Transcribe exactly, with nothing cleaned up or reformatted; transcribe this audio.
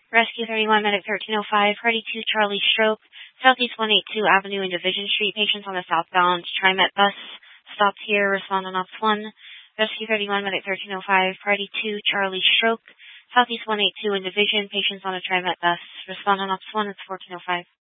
Rescue thirty-one, Medic thirteen oh five, Party two, Charlie Stroke, Southeast one eighty-two Avenue and Division Street. Patients on the southbound TriMet bus stopped here. Respond on Ops one. Rescue thirty-one, Medic thirteen oh five, Party two, Charlie Stroke, Southeast one eighty-two and Division. Patients on a TriMet bus. Respond on Ops one. It's fourteen oh five.